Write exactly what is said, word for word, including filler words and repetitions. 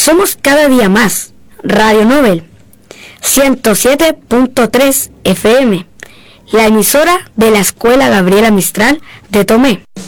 Somos cada día más. Radio Nobel, ciento siete punto tres F M, la emisora de la Escuela Gabriela Mistral de Tomé.